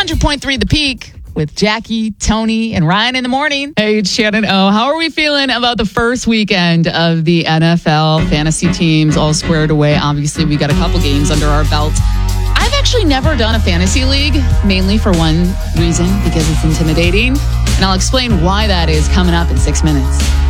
100.3 The Peak with Jackie, Tony, and Ryan in the morning. Hey, it's Shannon O. How are we feeling about the first weekend of the NFL? Fantasy teams all squared away. Obviously, we got a couple games under our belt. I've actually never done a fantasy league, mainly for one reason, because it's intimidating. And I'll explain why that is coming up in 6 minutes.